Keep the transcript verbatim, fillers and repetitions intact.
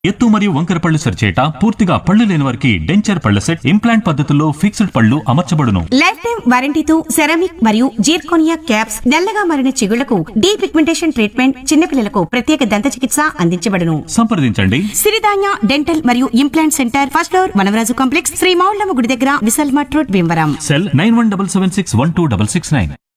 ఎత్తు మరియు వంకర పళ్ళు సరిచేట, పూర్తిగా పళ్ళు లేని వారికి డెంచర్ పళ్ళ సెట్, ఇంప్లాంట్ పద్ధతుల్లో ఫిక్స్డ్ పళ్ళు అమర్చబడును. లైఫ్ టైం వారంటీతో సెరామిక్ మరియు జీర్కోనియా క్యాప్స్, నల్లగా మారిన చిగుళ్లకు డీ పిగ్మెంటేషన్ ట్రీట్మెంట్, చిన్నపిల్లలకు ప్రత్యేక దంత చికిత్స అందించబడును. సంప్రదించండి సిరిధాన్య డెంటల్ మరియు implant centre, first floor, Vanavaraju complex, Shri Moullamma గుడి దగ్గర, విశాల్ మట్ road, Bhimavaram. Cell nine one double seven six one two double six nine.